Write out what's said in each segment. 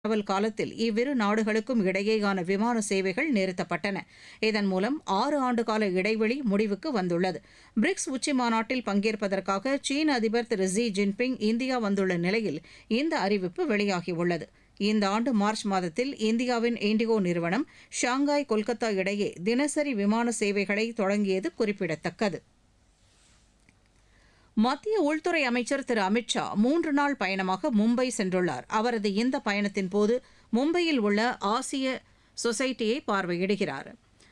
பரவல் காலத்தில் இவ்விரு நாடுகளுக்கும் இடையேயான விமான சேவைகள் நிறுத்தப்பட்டன. இதன் மூலம் 6 ஆண்டுகால இடைவெளி முடிவுக்கு வந்துள்ளது. பிரிக்ஸ் உச்சிமாநாட்டில் பங்கேற்பதற்காக சீன அதிபர் திரு ஜி ஜின்பிங் இந்தியா வந்துள்ள நிலையில் இந்த அறிவிப்பு வெளியாகியுள்ளது. இந்த ஆண்டு மார்ச் மாதத்தில் இந்தியாவின் இண்டிகோ நிறுவனம் ஷாங்காய் கொல்கத்தா இடையே தினசரி விமான சேவைகளை தொடங்கியது குறிப்பிடத்தக்கது. மத்திய உள்துறை அமைச்சர் திரு அமித் ஷா 3 நாள் பயணமாக மும்பை சென்றுள்ளார். அவரது இந்த பயணத்தின்போது மும்பையில் உள்ள ஆசிய சொசைட்டியை பார்வையிடுகிறார்.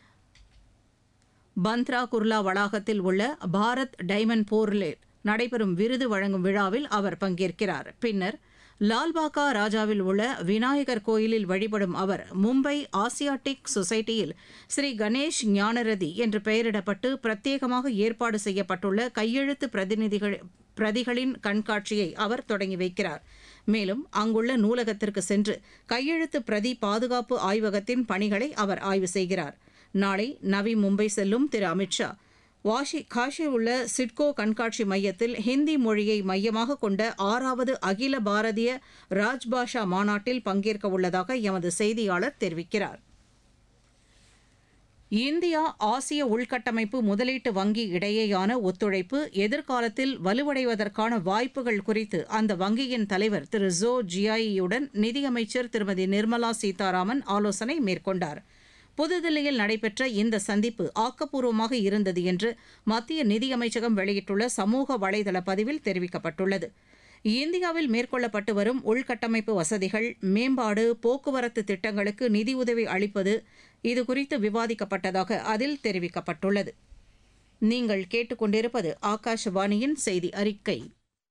பந்த்ரா குர்லா வளாகத்தில் உள்ள பாரத் டைமண்ட் போரில் நடைபெறும் விருது வழங்கும் விழாவில் அவர் பங்கேற்கிறார். பின்னர் லால்பாகா ராஜாவில் உள்ள விநாயகர் கோயிலில் வழிபடும் அவர் மும்பை ஆசியாட்டிக் சொசைட்டியில் ஸ்ரீ கணேஷ் ஞானரதி என்று பெயரிடப்பட்டு பிரத்யேகமாக ஏற்பாடு செய்யப்பட்டுள்ள கையெழுத்து பிரதிகளின் கண்காட்சியை அவர் தொடங்கி வைக்கிறார். மேலும் அங்குள்ள நூலகத்திற்கு சென்று கையெழுத்து பிரதி பாதுகாப்பு ஆய்வகத்தின் பணிகளை அவர் ஆய்வு செய்கிறார். நாளை நவி மும்பை செல்லும் திரு அமித் ஷா காஷியில் உள்ள சிட்கோ கண்காட்சி மையத்தில் ஹிந்தி மொழியை மையமாக கொண்ட 6வது அகில பாரதிய ராஜ்பாஷா மாநாட்டில் பங்கேற்க உள்ளதாக எமது செய்தியாளர் தெரிவிக்கிறார். இந்தியா ஆசிய உள்கட்டமைப்பு முதலீட்டு வங்கி இடையேயான ஒத்துழைப்பு எதிர்காலத்தில் வலுவடைவதற்கான வாய்ப்புகள் குறித்து அந்த வங்கியின் தலைவர் திரு ஜோ ஜியாயியுடன் நிதியமைச்சர் திருமதி நிர்மலா சீதாராமன் ஆலோசனை மேற்கொண்டார். புதுதில்லியில் நடைபெற்ற இந்த சந்திப்பு ஆக்கப்பூர்வமாக இருந்தது என்று மத்திய நிதியமைச்சகம் வெளியிட்டுள்ள சமூக வலைதள பதிவில் தெரிவிக்கப்பட்டுள்ளது. இந்தியாவில் மேற்கொள்ளப்பட்டு வரும் உள்கட்டமைப்பு வசதிகள், மேம்பாடு, போக்குவரத்து திட்டங்களுக்கு நிதியுதவி அளிப்பது இதுகுறித்து விவாதிக்கப்பட்டதாக அதில் தெரிவிக்கப்பட்டுள்ளது. நீங்கள் கேட்டுக்கொண்டிருப்பது ஆகாஷவாணியின் செய்தி அறிக்கை.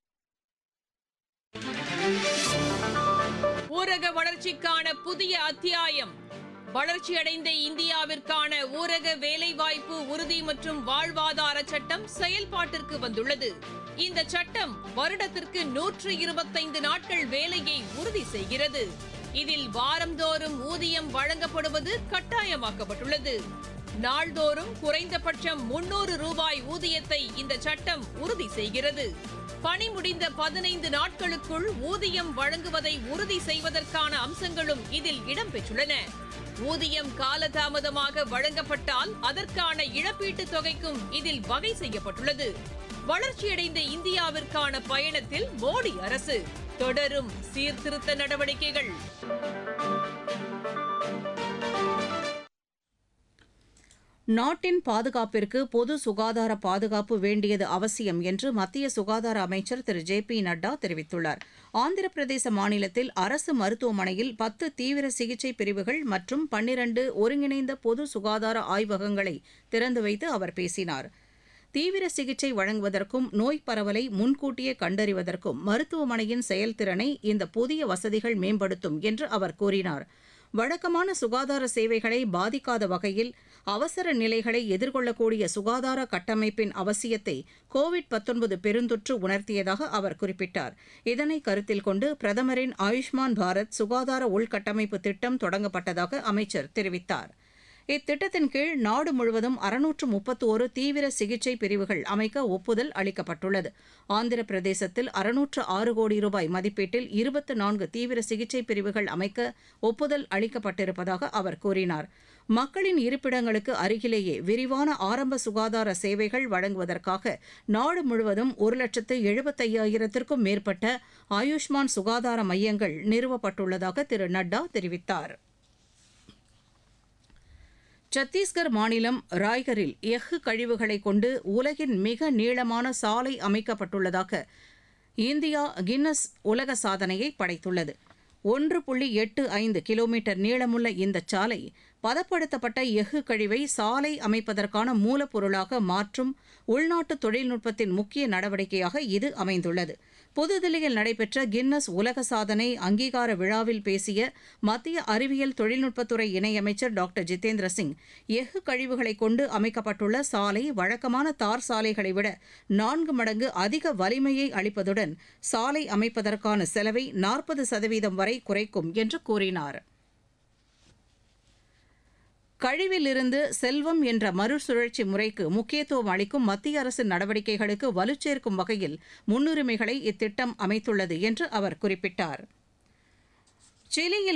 ஊரக வளர்ச்சிக்கான புதிய அத்தியாயம். வளர்ச்சியடைந்த இந்தியாவிற்கான ஊரக வேலைவாய்ப்பு உறுதி மற்றும் வாழ்வாதார சட்டம் செயல்பாட்டிற்கு வந்துள்ளது. இந்த சட்டம் வருடத்திற்கு 125 நாட்கள் வேலையை உறுதி செய்கிறது. இதில் வாரந்தோறும் ஊதியம் வழங்கப்படுவது கட்டாயமாக்கப்பட்டுள்ளது. நாள்தோறும் குறைந்தபட்சம் 300 ரூபாய் ஊதியத்தை இந்த சட்டம் உறுதி செய்கிறது. பணி முடிந்த 15 நாட்களுக்குள் ஊதியம் வழங்குவதை உறுதி செய்வதற்கான அம்சங்களும் இதில் இடம்பெற்றுள்ளன. ஊதியம் காலதாமதமாக வழங்கப்பட்டால் அதற்கான இழப்பீட்டுத் தொகைக்கும் இதில் வகை செய்யப்பட்டுள்ளது. வளர்ச்சியடைந்த இந்தியாவிற்கான பயணத்தில் மோடி அரசு தொடரும் சீர்திருத்த நடவடிக்கைகள். நாட்டின் பாதுகாப்பிற்கு பொது சுகாதார பாதுகாப்பு வேண்டியது அவசியம் என்று மத்திய சுகாதார அமைச்சர் திரு ஜே பி நட்டா தெரிவித்துள்ளார். ஆந்திர பிரதேச மாநிலத்தில் அரசு மருத்துவமனையில் 10 தீவிர சிகிச்சை பிரிவுகள் மற்றும் 12 ஒருங்கிணைந்த பொது சுகாதார ஆய்வகங்களை திறந்து வைத்து அவர் பேசினார். தீவிர சிகிச்சை வழங்குவதற்கும் நோய் பரவலை முன்கூட்டியே கண்டறிவதற்கும் மருத்துவமனையின் செயல்திறனை இந்த புதிய வசதிகள் மேம்படுத்தும் என்று அவர் கூறினார். வழக்கமான சுகாதார சேவைகளை பாதிக்காத வகையில் அவசர நிலைகளை எதிர்கொள்ளக்கூடிய சுகாதார கட்டமைப்பின் அவசியத்தை கோவிட்-19 பெருந்தொற்று உணர்த்தியதாக அவர் குறிப்பிட்டார். இதனை கருத்தில் கொண்டு பிரதமரின் ஆயுஷ்மான் பாரத் சுகாதார உள்கட்டமைப்பு திட்டம் தொடங்கப்பட்டதாக அமைச்சர் தெரிவித்தார். இத்திட்டத்தின் கீழ் நாடு முழுவதும் 631 தீவிர சிகிச்சை பிரிவுகள் அமைக்க ஒப்புதல் அளிக்கப்பட்டுள்ளது. ஆந்திர பிரதேசத்தில் 606 கோடி ரூபாய் மதிப்பீட்டில் 24 தீவிர சிகிச்சை பிரிவுகள் அமைக்க ஒப்புதல் அளிக்கப்பட்டிருப்பதாக அவர் கூறினார். மக்களின் இருப்பிடங்களுக்கு அருகிலேயே விரிவான ஆரம்ப சுகாதார சேவைகள் வழங்குவதற்காக நாடு முழுவதும் 1,75,000க்கும் மேற்பட்ட ஆயுஷ்மான் சுகாதார மையங்கள் நிறுவப்பட்டுள்ளதாக திரு நட்டா தெரிவித்தார். சத்தீஸ்கர் மாநிலம் ராய்கரில் எஃகு கழிவுகளை கொண்டு உலகின் மிக நீளமான சாலை அமைக்கப்பட்டுள்ளதாக இந்தியா கின்னஸ் உலக சாதனையை படைத்துள்ளது. 1.85 கிலோமீட்டர் நீளமுள்ள இந்த சாலை பதப்படுத்தப்பட்ட எஃகு கழிவை சாலை அமைப்பதற்கான மூலப்பொருளாக மாற்றும் உள்நாட்டு தொழில்நுட்பத்தின் முக்கிய நடவடிக்கையாக இது அமைந்துள்ளது. புதுதில்லியில் நடைபெற்ற கின்னஸ் உலக சாதனை அங்கீகார விழாவில் பேசிய மத்திய அறிவியல் தொழில்நுட்பத்துறை இணையமைச்சர் டாக்டர் ஜிதேந்திர சிங், எஃகு கழிவுகளை கொண்டு அமைக்கப்பட்டுள்ள சாலை வழக்கமான தார் சாலைகளை விட 4 மடங்கு அதிக வலிமையை அளிப்பதுடன் சாலை அமைப்பதற்கான செலவை 40% வரை குறைக்கும் என்று கூறினார். கழிவிலிருந்து செல்வம் என்ற மறுசுழற்சி முறைக்கு முக்கியத்துவம் அளிக்கும் மத்திய அரசின் நடவடிக்கைகளுக்கு வலுச்சேர்க்கும் வகையில் முன்னுரிமைகளை இத்திட்டம் அமைத்துள்ளது என்று அவர் குறிப்பிட்டார். சிலியில்